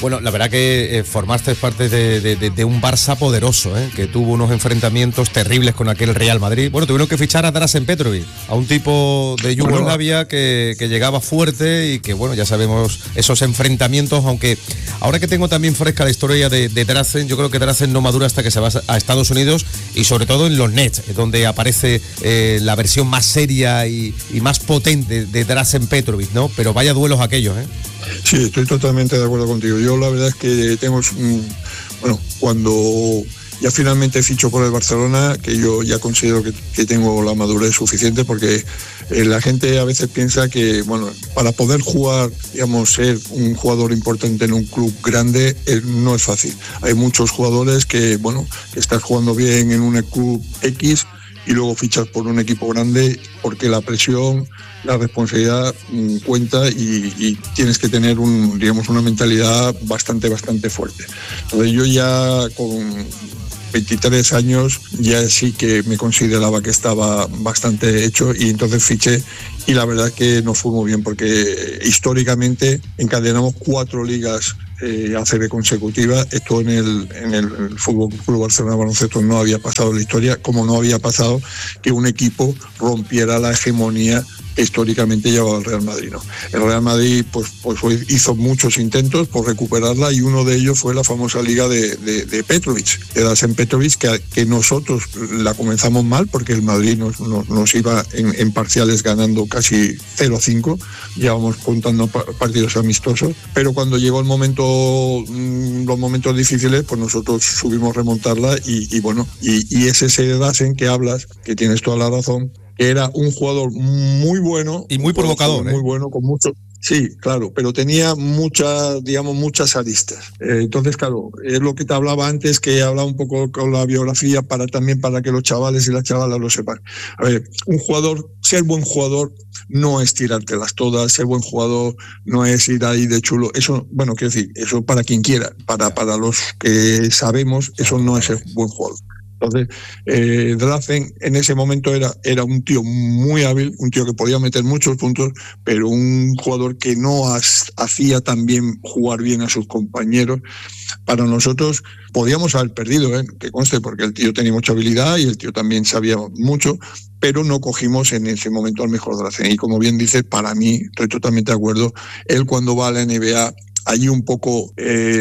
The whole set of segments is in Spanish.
Bueno, la verdad que formaste parte de un Barça poderoso, que tuvo unos enfrentamientos terribles con aquel Real Madrid. Bueno, tuvieron que fichar a Dražen Petrović, a un tipo de Yugoslavia que llegaba fuerte y que, bueno, ya sabemos esos enfrentamientos, aunque ahora que tengo también fresca la historia de Dražen, yo creo que Dražen no madura hasta que se va a Estados Unidos y sobre todo en los Nets, donde aparece la versión más seria y más potente de Dražen Petrović, ¿no? Pero vaya duelos aquellos, Sí, estoy totalmente de acuerdo contigo. Yo la verdad es que tengo, cuando ya finalmente ficho por el Barcelona, que yo ya considero que tengo la madurez suficiente, porque la gente a veces piensa que, para poder jugar, digamos, ser un jugador importante en un club grande, no es fácil. Hay muchos jugadores que estás jugando bien en un club X y luego fichas por un equipo grande porque la presión, la responsabilidad cuenta y tienes que tener una mentalidad bastante fuerte. Entonces yo ya con 23 años ya sí que me consideraba que estaba bastante hecho y entonces fiché y la verdad es que nos fue muy bien porque históricamente encadenamos 4 ligas ACB consecutiva. Esto en el Fútbol Club Barcelona Baloncesto no había pasado en la historia, como no había pasado que un equipo rompiera la hegemonía que históricamente llevaba el Real Madrid, ¿no? El Real Madrid pues hizo muchos intentos por recuperarla y uno de ellos fue la famosa liga de Petrović, de Dražen Petrović, que nosotros la comenzamos mal porque el Madrid nos iba en parciales ganando casi 0-5, llevábamos contando partidos amistosos, pero cuando llegó el momento, los momentos difíciles, pues nosotros subimos remontarla y ese Dražen que hablas, que tienes toda la razón, era un jugador muy bueno y muy provocador, muy bueno, con mucho. Sí, claro, pero tenía muchas aristas. Entonces, claro, es lo que te hablaba antes, que hablaba un poco con la biografía para que los chavales y las chavalas lo sepan. A ver, ser buen jugador no es tirártelas todas, ser buen jugador no es ir ahí de chulo. Eso, quiero decir, eso para quien quiera, para los que sabemos, eso no es ser buen jugador. Entonces, Dražen en ese momento era un tío muy hábil, un tío que podía meter muchos puntos, pero un jugador que no hacía también jugar bien a sus compañeros. Para nosotros podíamos haber perdido, que conste, porque el tío tenía mucha habilidad y el tío también sabía mucho, pero no cogimos en ese momento al mejor Dražen. Y como bien dices, para mí, estoy totalmente de acuerdo, él cuando va a la NBA, allí un poco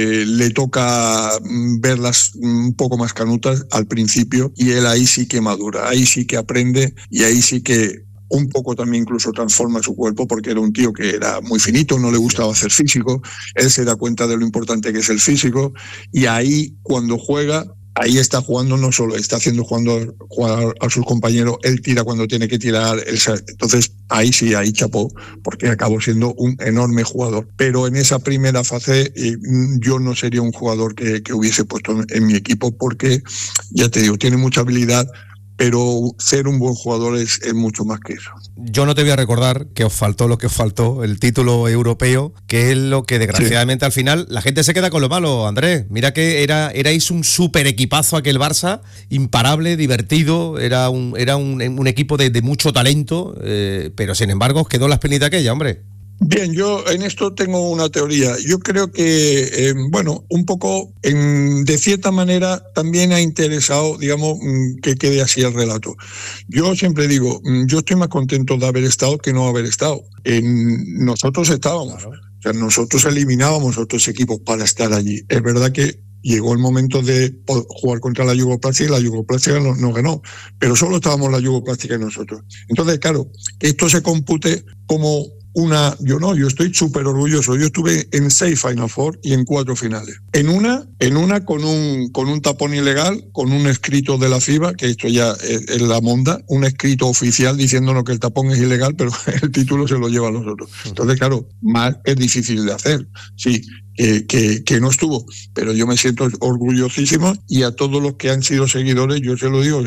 le toca verlas un poco más canutas al principio y él ahí sí que madura, ahí sí que aprende y ahí sí que un poco también incluso transforma su cuerpo, porque era un tío que era muy finito, no le gustaba hacer físico, él se da cuenta de lo importante que es el físico y ahí cuando juega, ahí está jugando, no solo está haciendo jugar a sus compañeros, él tira cuando tiene que tirar, entonces ahí chapó, porque acabó siendo un enorme jugador. Pero en esa primera fase yo no sería un jugador que hubiese puesto en mi equipo, porque ya te digo, tiene mucha habilidad, pero ser un buen jugador es mucho más que eso. Yo no te voy a recordar que os faltó lo que os faltó, el título europeo, que es lo que desgraciadamente al final la gente se queda con lo malo, Andrés. Mira que erais un súper equipazo aquel Barça, imparable, divertido, era un equipo de mucho talento, pero sin embargo os quedó la espinita aquella, hombre. Bien, yo en esto tengo una teoría. Yo creo que, un poco, de cierta manera, también ha interesado, digamos, que quede así el relato. Yo siempre digo, yo estoy más contento de haber estado que no haber estado. Nosotros estábamos, claro. O sea, nosotros eliminábamos otros equipos para estar allí. Es verdad que llegó el momento de jugar contra la Yugoplástica y la Yugoplástica nos ganó, pero solo estábamos la Yugoplástica y nosotros. Entonces, claro, que esto se compute como yo estoy súper orgulloso. Yo estuve en 6 Final Four y en 4 finales. En una con un tapón ilegal, con un escrito de la FIBA, que esto ya es la monda, un escrito oficial diciéndonos que el tapón es ilegal, pero el título se lo lleva a los otros. Entonces, claro, más es difícil de hacer. Sí, que no estuvo, pero yo me siento orgullosísimo y a todos los que han sido seguidores yo se lo digo,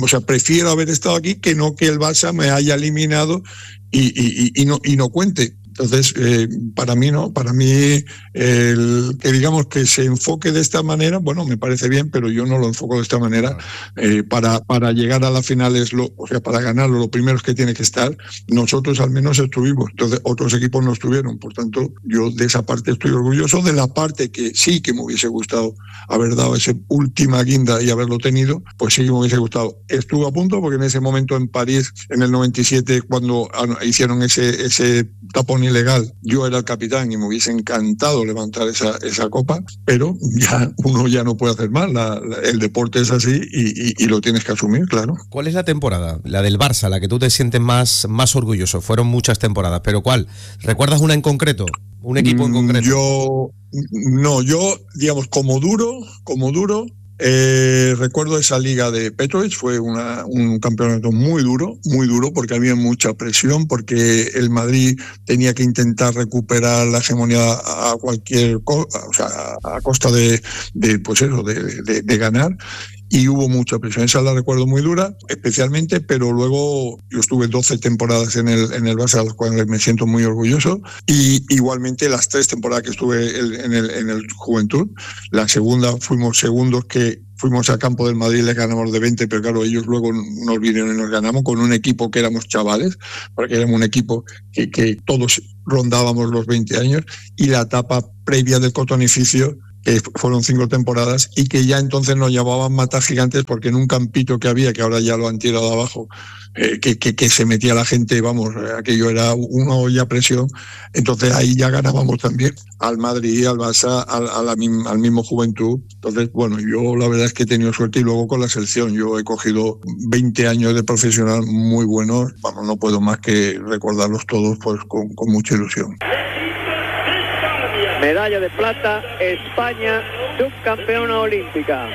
prefiero haber estado aquí que no que el Barça me haya eliminado y no cuente. Entonces, para mí no, para mí que digamos que se enfoque de esta manera, bueno, me parece bien, pero yo no lo enfoco de esta manera. Para llegar a la final o sea, para ganarlo, lo primero es que tiene que estar. Nosotros al menos estuvimos, entonces otros equipos no estuvieron, por tanto, yo de esa parte estoy orgulloso. De la parte que sí que me hubiese gustado haber dado esa última guinda y haberlo tenido, pues sí que me hubiese gustado. Estuve a punto porque en ese momento en París, en el 97, cuando hicieron ese tapón ilegal, yo era el capitán y me hubiese encantado levantar esa copa, pero uno ya no puede hacer más. El deporte es así y lo tienes que asumir, claro. ¿Cuál es la temporada? La del Barça, la que tú te sientes más orgulloso. Fueron muchas temporadas, pero ¿cuál? ¿Recuerdas una en concreto? ¿Un equipo en concreto? Yo, digamos, como duro, recuerdo esa liga de Petrovic, fue un campeonato muy duro, porque había mucha presión, porque el Madrid tenía que intentar recuperar la hegemonía a cualquier cosa, o sea, a costa de ganar. Y hubo mucha presión, esa la recuerdo muy dura, especialmente, pero luego yo estuve 12 temporadas en el Barça, a las cuales me siento muy orgulloso, y igualmente las 3 temporadas que estuve en el Juventud. La segunda fuimos segundos, que fuimos a campo del Madrid y les ganamos de 20, pero claro, ellos luego nos vinieron y nos ganamos con un equipo que éramos chavales, porque éramos un equipo que todos rondábamos los 20 años, y la etapa previa del Cotonificio, que fueron 5 temporadas, y que ya entonces nos llamaban Mata Gigantes, porque en un campito que había, que ahora ya lo han tirado abajo, que se metía la gente, vamos, aquello era una olla a presión. Entonces ahí ya ganábamos también al Madrid, al Barça, al mismo Juventud. Entonces, bueno, yo la verdad es que he tenido suerte, y luego con la selección yo he cogido 20 años de profesional muy buenos. Vamos, no puedo más que recordarlos todos pues con mucha ilusión. Medalla de plata, España, subcampeona olímpica.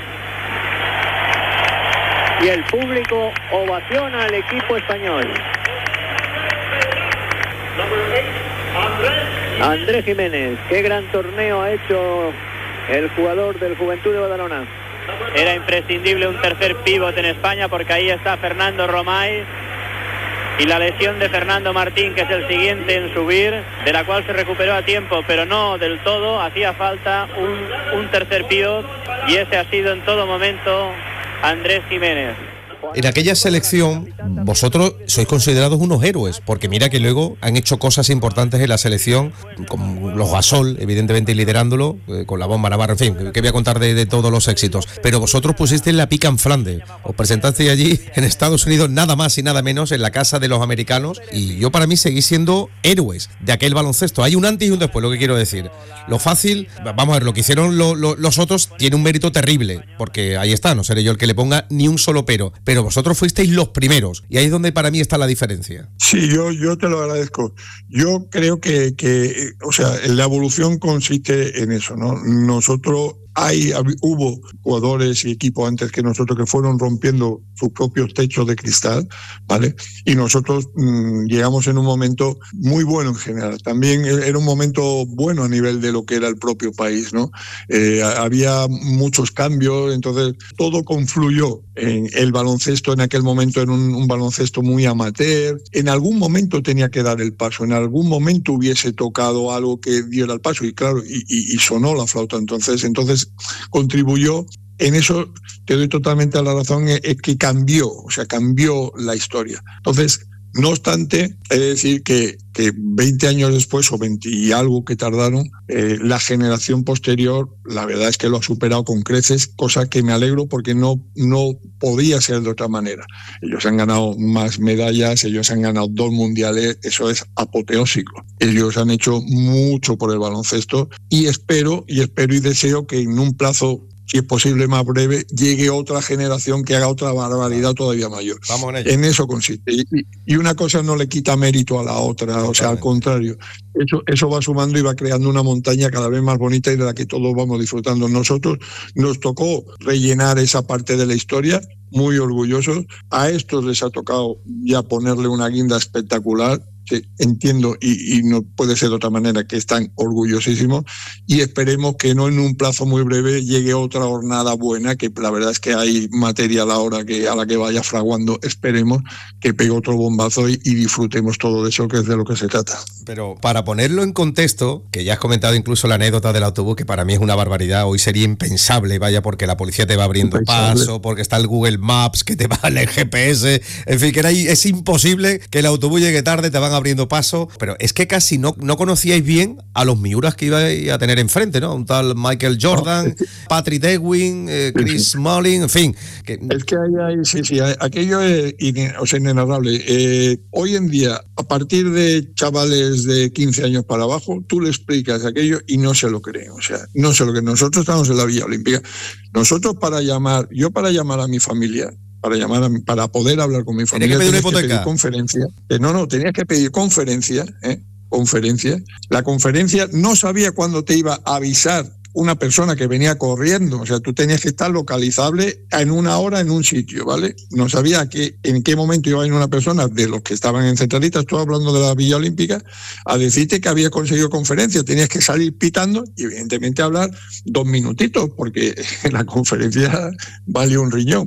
Y el público ovaciona al equipo español. Andrés Jiménez, qué gran torneo ha hecho el jugador del Juventud de Badalona. Era imprescindible un tercer pívot en España, porque ahí está Fernando Romay. Y la lesión de Fernando Martín, que es el siguiente en subir, de la cual se recuperó a tiempo, pero no del todo. Hacía falta un tercer pívot, y ese ha sido en todo momento Andrés Jiménez. En aquella selección, vosotros sois considerados unos héroes, porque mira que luego han hecho cosas importantes en la selección, con los Gasol, evidentemente liderándolo, con la bomba Navarro, en fin, que voy a contar de todos los éxitos. Pero vosotros pusisteis la pica en Flandes, os presentasteis allí en Estados Unidos, nada más y nada menos, en la casa de los americanos, y yo para mí seguís siendo héroes de aquel baloncesto. Hay un antes y un después, lo que quiero decir. Lo fácil, vamos a ver, lo que hicieron los otros tiene un mérito terrible, porque ahí está, no seré yo el que le ponga ni un solo pero vosotros fuisteis los primeros, y ahí es donde para mí está la diferencia. Sí, yo te lo agradezco. Yo creo que o sea, la evolución consiste en eso, ¿no? Nosotros hubo jugadores y equipos antes que nosotros que fueron rompiendo sus propios techos de cristal, ¿vale? Y nosotros llegamos en un momento muy bueno en general. También era un momento bueno a nivel de lo que era el propio país, ¿no? Había muchos cambios, entonces todo confluyó en el baloncesto en aquel momento, en un baloncesto muy amateur. En algún momento tenía que dar el paso, en algún momento hubiese tocado algo que diera el paso, y claro, y sonó la flauta. Entonces contribuyó. En eso te doy totalmente la razón, es que cambió la historia. Entonces, no obstante, he de decir que 20 años después, o 20 y algo que tardaron, la generación posterior, la verdad es que lo ha superado con creces, cosa que me alegro, porque no podía ser de otra manera. Ellos han ganado más medallas, ellos han ganado 2 mundiales, eso es apoteósico. Ellos han hecho mucho por el baloncesto, y espero y deseo que en un plazo, si es posible más breve, llegue otra generación que haga otra barbaridad todavía mayor. Vamos en ello. En eso consiste. Y una cosa no le quita mérito a la otra, o sea, al contrario. Eso va sumando y va creando una montaña cada vez más bonita, y de la que todos vamos disfrutando. Nosotros nos tocó rellenar esa parte de la historia, muy orgullosos. A estos les ha tocado ya ponerle una guinda espectacular, entiendo y no puede ser de otra manera que están orgullosísimos y esperemos que no en un plazo muy breve llegue otra jornada buena, que la verdad es que hay material ahora a la que vaya fraguando, esperemos que pegue otro bombazo y disfrutemos todo de eso, que es de lo que se trata. Pero para ponerlo en contexto, que ya has comentado incluso la anécdota del autobús, que para mí es una barbaridad, hoy sería impensable, vaya, porque la policía te va abriendo paso, porque está el Google Maps que te va en el GPS, en fin, que es imposible que el autobús llegue tarde, te van abriendo paso, pero es que casi no conocíais bien a los Miuras que ibais a tener enfrente, ¿no? Un tal Michael Jordan, Patrick Ewing, Chris Smalling, en fin. Es que aquello es inenarrable. Hoy en día, a partir de chavales de 15 años para abajo, tú le explicas aquello y no se lo creen. O sea, no sé lo que nosotros estamos en la Villa Olímpica. Nosotros para llamar a mi familia, para poder hablar con mi familia, tenías que pedir conferencia. Tenías que pedir conferencia, conferencia. La conferencia no sabía cuándo te iba a avisar una persona que venía corriendo, o sea, tú tenías que estar localizable en una hora en un sitio, ¿vale? No sabía en qué momento iba a ir una persona de los que estaban en Centralita, estoy hablando de la Villa Olímpica, a decirte que había conseguido conferencia, tenías que salir pitando y evidentemente hablar 2 minutitos, porque la conferencia valió un riñón.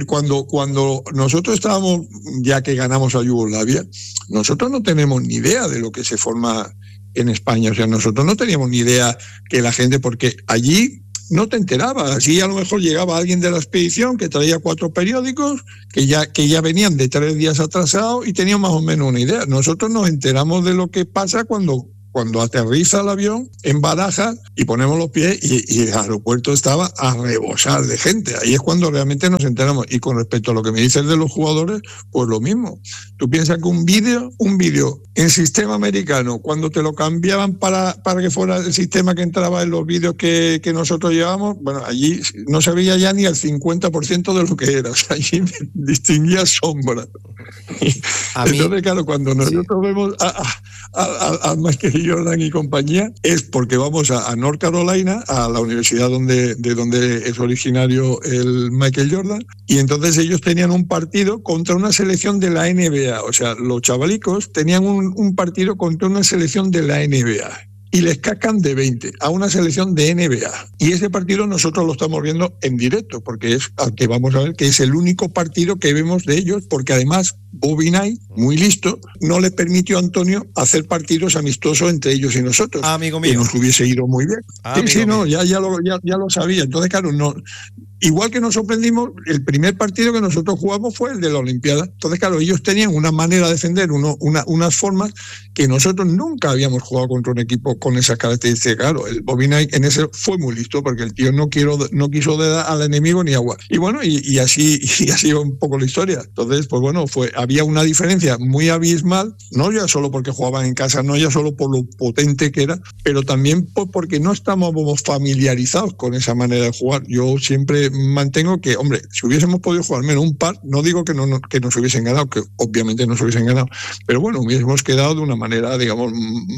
Cuando nosotros estábamos, ya que ganamos a Yugoslavia, nosotros no tenemos ni idea de lo que se forma en España, o sea, nosotros no teníamos ni idea que la gente, porque allí no te enterabas, así a lo mejor llegaba alguien de la expedición que traía 4 periódicos que ya venían de 3 días atrasados y tenían más o menos una idea. Nosotros nos enteramos de lo que pasa cuando aterriza el avión en Barajas y ponemos los pies y el aeropuerto estaba a rebosar de gente. Ahí es cuando realmente nos enteramos. Y con respecto a lo que me dices de los jugadores, pues lo mismo. Tú piensas que un vídeo en sistema americano, cuando te lo cambiaban para que fuera el sistema que entraba en los vídeos que nosotros llevábamos, bueno, allí no se veía ya ni el 50% de lo que era. O sea, allí distinguía sombra. Entonces, claro, cuando nosotros vemos a Michael Jordan y compañía, es porque vamos a North Carolina, a la universidad de donde es originario el Michael Jordan, y entonces ellos tenían un partido contra una selección de la NBA, o sea, los chavalicos tenían un partido contra una selección de la NBA. Y les cacan de 20 a una selección de NBA. Y ese partido nosotros lo estamos viendo en directo, porque es al que vamos a ver, que es el único partido que vemos de ellos, porque además Bobby Knight, muy listo, no le permitió a Antonio hacer partidos amistosos entre ellos y nosotros. Amigo mío. Que nos hubiese ido muy bien. Ya lo sabía. Entonces, claro, no. Igual que nos sorprendimos, el primer partido que nosotros jugamos fue el de la Olimpiada. Entonces, claro, ellos tenían una manera de defender, unas formas que nosotros nunca habíamos jugado contra un equipo con esas características. Claro, el Bobby Knight en ese fue muy listo, porque el tío no quiso dar al enemigo ni agua. Y bueno, y así va un poco la historia. Entonces, pues bueno, había una diferencia muy abismal, no ya solo porque jugaban en casa, no ya solo por lo potente que era, pero también porque no estábamos familiarizados con esa manera de jugar. Yo siempre mantengo que, hombre, si hubiésemos podido jugar menos un par, no digo que nos hubiesen ganado, que obviamente nos hubiesen ganado, pero bueno, hubiésemos quedado de una manera, digamos,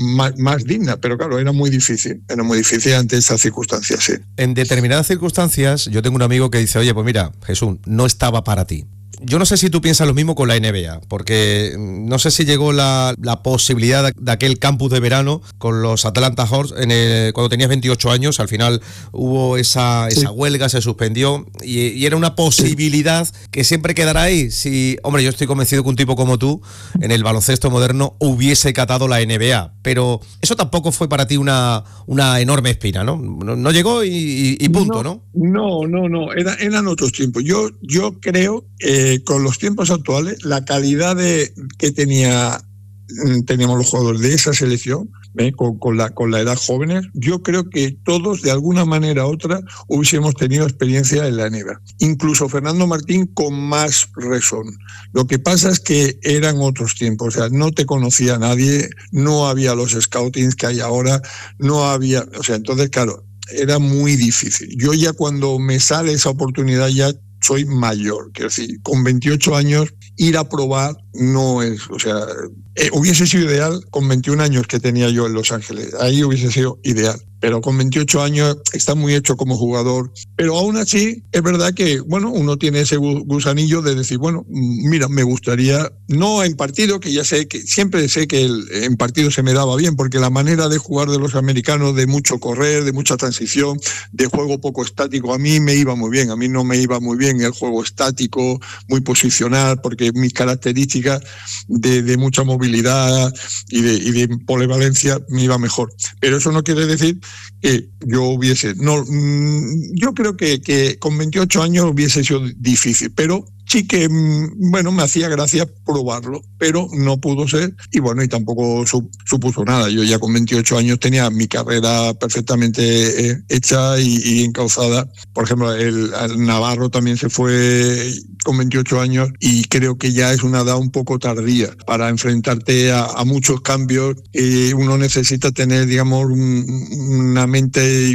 más digna, pero claro, era muy difícil ante esas circunstancias, sí. En determinadas circunstancias, yo tengo un amigo que dice, oye, pues mira, Jesús, no estaba para ti. Yo no sé si tú piensas lo mismo con la NBA, porque no sé si llegó la posibilidad de aquel campus de verano con los Atlanta Hawks cuando tenías 28 años. Al final hubo esa huelga, se suspendió y era una posibilidad que siempre quedará ahí. Si, hombre, yo estoy convencido que un tipo como tú en el baloncesto moderno hubiese catado la NBA, pero eso tampoco fue para ti una enorme espina, ¿no? No llegó y punto, ¿no? No, eran otros tiempos. Yo creo con los tiempos actuales, la calidad que teníamos los jugadores de esa selección, con la edad jóvenes, yo creo que todos de alguna manera u otra hubiésemos tenido experiencia en la NBA. Incluso Fernando Martín con más razón. Lo que pasa es que eran otros tiempos, o sea, no te conocía nadie, no había los scoutings que hay ahora, no había, o sea, entonces claro, era muy difícil. Yo ya cuando me sale esa oportunidad ya soy mayor, quiero decir, con 28 años ir a probar no es, o sea, hubiese sido ideal con 21 años que tenía yo en Los Ángeles, ahí hubiese sido ideal, pero con 28 años está muy hecho como jugador. Pero aún así, es verdad que, bueno, uno tiene ese gusanillo de decir, bueno, mira, me gustaría, no en partido, que ya sé que siempre sé que en partido se me daba bien, porque la manera de jugar de los americanos, de mucho correr, de mucha transición, de juego poco estático, a mí me iba muy bien. A mí no me iba muy bien el juego estático, muy posicional, porque mis características de mucha movilidad y de polivalencia me iba mejor. Pero eso no quiere decir que yo hubiese... No, yo creo que con 28 años hubiese sido difícil, pero sí que, bueno, me hacía gracia probarlo, pero no pudo ser y bueno, y tampoco supuso nada. Yo ya con 28 años tenía mi carrera perfectamente hecha y encauzada. Por ejemplo, el Navarro también se fue con 28 años y creo que ya es una edad un poco tardía para enfrentarte a muchos cambios. Uno necesita tener, digamos, una mente y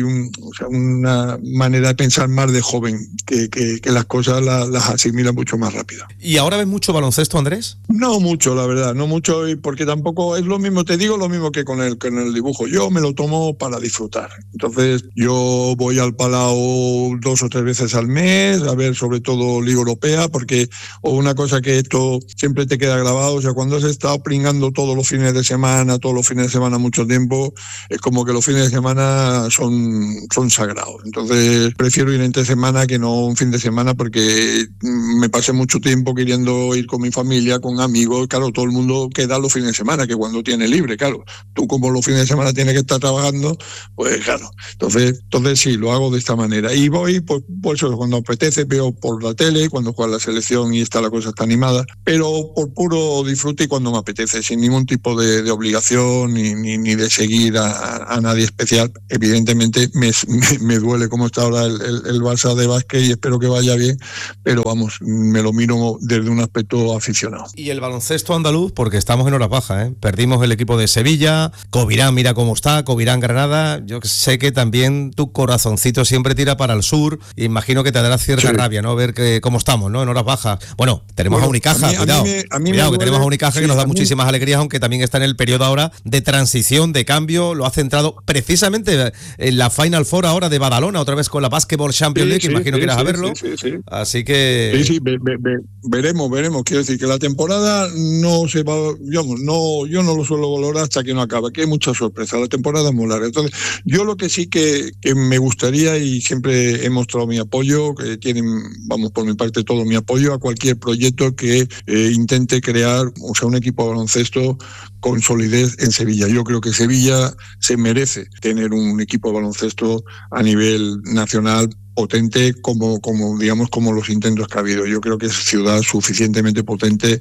una manera de pensar más de joven, que las cosas las asimila mucho más rápido. ¿Y ahora ves mucho baloncesto, Andrés? No mucho, la verdad, no mucho, porque tampoco es lo mismo, te digo lo mismo que con el dibujo. Yo me lo tomo para disfrutar. Entonces, yo voy al Palau 2 o 3 veces al mes, a ver sobre todo Liga Europea, porque una cosa que esto siempre te queda grabado, o sea, cuando has estado pringando todos los fines de semana mucho tiempo, es como que los fines de semana son sagrados. Entonces, prefiero ir entre semana que no un fin de semana, porque me pasé mucho tiempo queriendo ir con mi familia, con amigos. Claro, todo el mundo queda los fines de semana, que cuando tiene libre, claro. Tú como los fines de semana tienes que estar trabajando, pues claro. Entonces sí, lo hago de esta manera. Y voy, pues eso, cuando apetece, veo por la tele, cuando juega la selección y la cosa está animada, pero por puro disfrute y cuando me apetece, sin ningún tipo de obligación ni de seguir a nadie especial. Evidentemente me duele cómo está ahora el Barça de básquet y espero que vaya bien, pero vamos, me lo miro desde un aspecto aficionado. Y el baloncesto andaluz, porque estamos en horas bajas, ¿eh? Perdimos el equipo de Sevilla, Covirán mira cómo está, Covirán Granada. Yo sé que también tu corazoncito siempre tira para el sur, y imagino que te dará cierta rabia, ¿no? Ver cómo estamos, ¿no? En horas bajas. Bueno, tenemos a Unicaja, cuidado, que tenemos a Unicaja, que nos da muchísimas alegrías, aunque también está en el periodo ahora de transición, de cambio. Lo ha centrado precisamente en la Final Four ahora de Badalona, otra vez con la Basketball Champions League, imagino que irás a verlo. Sí. Así que... Sí, veremos. Quiero decir que la temporada no se va, digamos, yo no lo suelo valorar hasta que no acaba, que hay mucha sorpresa. La temporada es muy larga. Entonces, yo lo que sí que me gustaría, y siempre he mostrado mi apoyo, que tienen, vamos, por mi parte, todo mi apoyo a cualquier proyecto que intente crear, o sea, un equipo de baloncesto con solidez en Sevilla. Yo creo que Sevilla se merece tener un equipo de baloncesto a nivel nacional potente, como digamos, como los intentos que ha habido. Yo creo que es ciudad suficientemente potente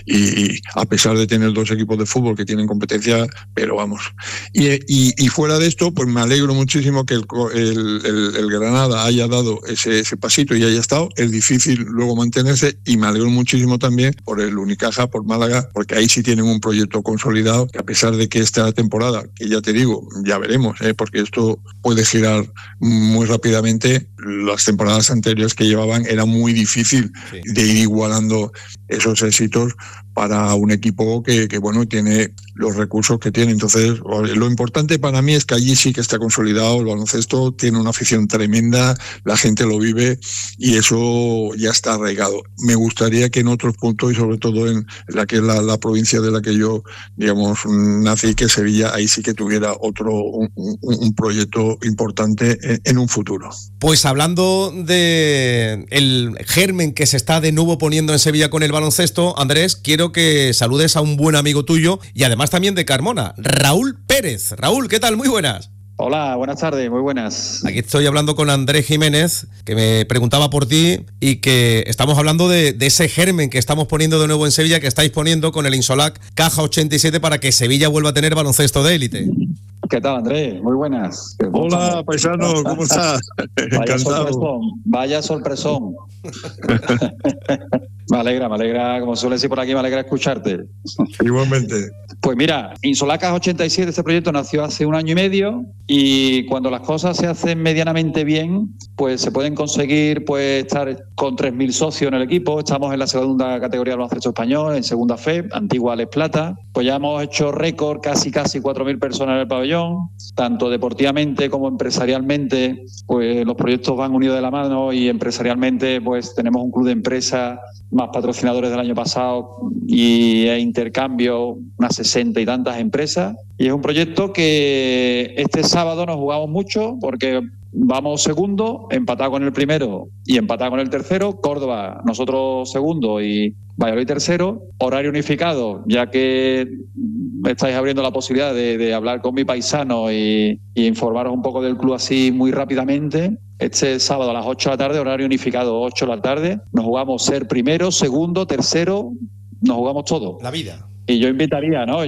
y a pesar de tener 2 equipos de fútbol que tienen competencia, pero vamos. Y fuera de esto, pues me alegro muchísimo que el Granada haya dado ese pasito y haya estado. Es difícil luego mantenerse, y me alegro muchísimo también por el Unicaja, por Málaga, porque ahí sí tienen un proyecto consolidado, que a pesar de que esta temporada, que ya te digo, ya veremos, porque esto puede girar muy rápidamente. Las temporadas anteriores que llevaban era muy difícil de ir igualando esos éxitos para un equipo que bueno, tiene los recursos que tiene. Entonces, lo importante para mí es que allí sí que está consolidado el baloncesto, tiene una afición tremenda, la gente lo vive y eso ya está arraigado. Me gustaría que en otros puntos, y sobre todo en la que es la provincia de la que yo, digamos, nací, que Sevilla, ahí sí que tuviera un proyecto importante en un futuro. Pues hablando de el germen que se está de nuevo poniendo en Sevilla con el baloncesto, Andrés, quiero que saludes a un buen amigo tuyo y además también de Carmona, Raúl Pérez. Raúl, ¿qué tal? Muy buenas. Hola, buenas tardes, muy buenas. Aquí estoy hablando con Andrés Jiménez, que me preguntaba por ti y que estamos hablando de ese germen que estamos poniendo de nuevo en Sevilla, que estáis poniendo con el Insolac Caja 87 para que Sevilla vuelva a tener baloncesto de élite. ¿Qué tal, Andrés? Muy buenas. Hola, paisano, ¿cómo estás? Vaya sorpresón. Me alegra, como suele decir por aquí, me alegra escucharte. Igualmente. Pues mira, Insolac Caja 87, este proyecto nació hace 1 año y medio, y cuando las cosas se hacen medianamente bien, pues se pueden conseguir pues estar con 3.000 socios en el equipo. Estamos en la segunda categoría del baloncesto español, en segunda FEB, antigua Les Plata. Pues ya hemos hecho récord, casi 4.000 personas en el pabellón. mogollón, tanto deportivamente como empresarialmente, pues los proyectos van unidos de la mano y empresarialmente pues tenemos un club de empresas, más patrocinadores del año pasado y intercambio, unas 60 y tantas empresas. Y es un proyecto que este sábado nos jugamos mucho porque vamos segundo, empatado con el primero y empatado con el tercero. Córdoba, nosotros segundo y Valladolid tercero. Horario unificado, ya que me estáis abriendo la posibilidad de hablar con mi paisano y informaros un poco del club así muy rápidamente. Este sábado a las 8 de la tarde, horario unificado, 8 de la tarde. Nos jugamos ser primero, segundo, tercero, nos jugamos todo. La vida. Y yo invitaría, ¿no?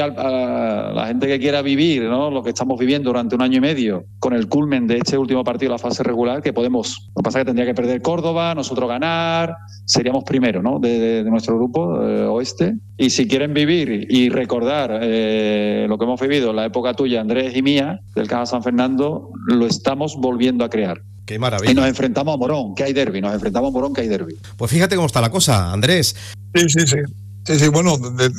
A la gente que quiera vivir, ¿no? Lo que estamos viviendo durante un año y medio con el culmen de este último partido de la fase regular, que podemos. Lo que pasa es que tendría que perder Córdoba, nosotros ganar, seríamos primero, ¿no? De nuestro grupo oeste. Y si quieren vivir y recordar lo que hemos vivido en la época tuya, Andrés y mía, del Caja San Fernando, lo estamos volviendo a crear. Qué maravilla. Y nos enfrentamos a Morón, que hay derbi. Pues fíjate cómo está la cosa, Andrés. Sí, bueno,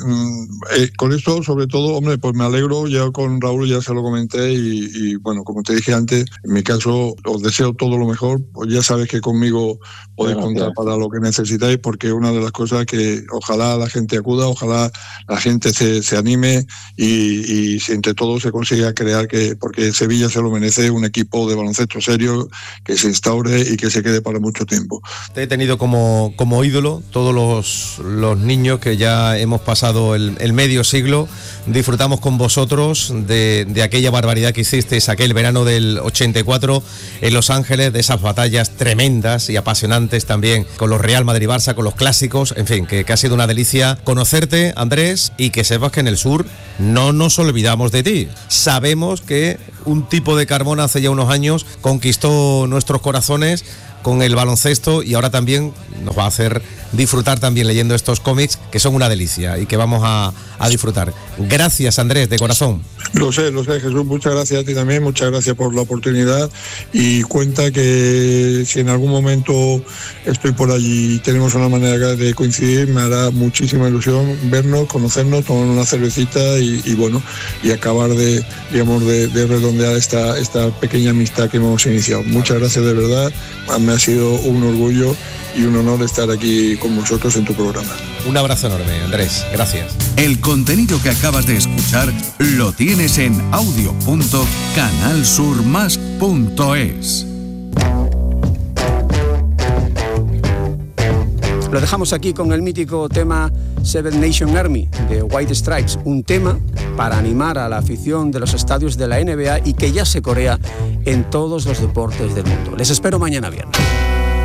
con esto sobre todo, hombre, pues me alegro, ya con Raúl ya se lo comenté y bueno, como te dije antes, en mi caso os deseo todo lo mejor, pues ya sabes que conmigo podéis contar para lo que necesitáis, porque una de las cosas que ojalá la gente acuda, ojalá la gente se anime y si entre todos se consiga crear, porque Sevilla se lo merece, un equipo de baloncesto serio, que se instaure y que se quede para mucho tiempo. Te he tenido como ídolo, todos los niños que ya hemos pasado el medio siglo, disfrutamos con vosotros de aquella barbaridad que hicisteis aquel verano del 84 en Los Ángeles, de esas batallas tremendas y apasionantes también con los Real Madrid Barça, con los clásicos, en fin, que ha sido una delicia conocerte, Andrés, y que sepas que en el sur no nos olvidamos de ti. Sabemos que un tipo de Carmona hace ya unos años conquistó nuestros corazones con el baloncesto y ahora también nos va a hacer disfrutar también leyendo estos cómics que son una delicia y que vamos a disfrutar. Gracias, Andrés, de corazón. Lo sé, Jesús, muchas gracias a ti también, muchas gracias por la oportunidad y cuenta que si en algún momento estoy por allí y tenemos una manera de coincidir, me hará muchísima ilusión vernos, conocernos, tomar una cervecita y bueno, y acabar de redondear esta pequeña amistad que hemos iniciado. Muchas gracias de verdad, me ha sido un orgullo y un honor estar aquí con vosotros en tu programa. Un abrazo enorme, Andrés. Gracias. El contenido que acabas de escuchar lo tienes en audio.canalsurmas.es. Lo dejamos aquí con el mítico tema Seven Nation Army de White Stripes, un tema para animar a la afición de los estadios de la NBA y que ya se corea en todos los deportes del mundo. Les espero mañana viernes.